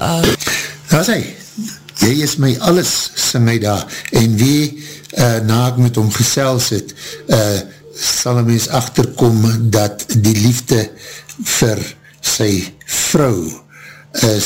Daar sê, jy is my alles, sing hy daar, en wie na ek met hom gesels het, sal een mens achterkom dat die liefde vir sy vrou is,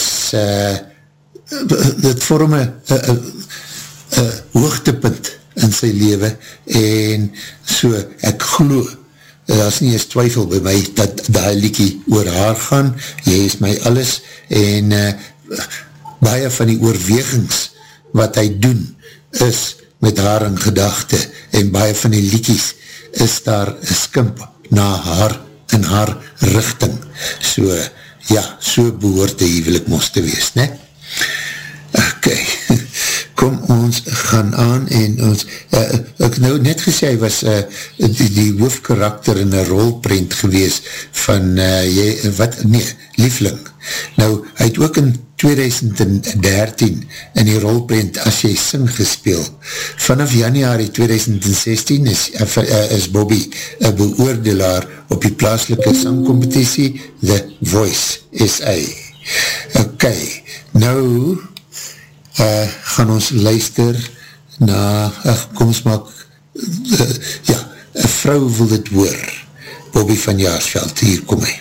dit vorm een hoogtepunt in sy lewe, en so, ek glo, daar is nie eens twyfel by my, dat die liekie oor haar gaan, jy is my alles, en baie van die oorwegings wat hy doen, is met haar in gedachte, en baie van die liekies is daar een skimp na haar, in haar richting. So, ja, so behoort die huwelik mos te wees, ne? Ok, kom ons gaan aan, en ons, ek nou net gesê, hy was die hoofdkarakter in een rolprent gewees, van, Liefling. Nou, hy het ook in 2013 in die rolprent As Jy Sing gespeel. Vanaf januari 2016 is Bobby een beoordelaar op die plaaslike sangcompetitie The Voice SA. Ok, nou gaan ons luister na, kom ons maak, een vrou wil dit hoor. Bobby van Jaarsveld, hier kom hy.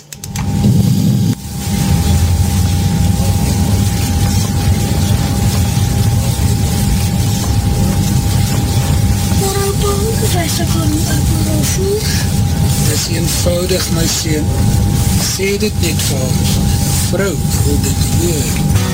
Dis eenvoudig, my seun. Sê dit net vir ons. Vrou wil dit hoor.